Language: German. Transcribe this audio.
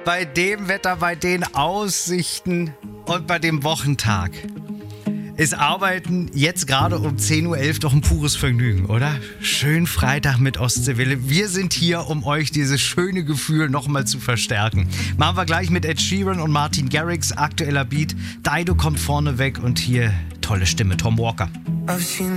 Bei dem Wetter, bei den Aussichten und bei dem Wochentag ist Arbeiten jetzt gerade um 10.11 Uhr doch ein pures Vergnügen, oder? Schön Freitag mit Ostseewelle. Wir sind hier, um euch dieses schöne Gefühl nochmal zu verstärken. Machen wir gleich mit Ed Sheeran und Martin Garrix, aktueller Beat. Dido kommt vorne weg und hier tolle Stimme, Tom Walker.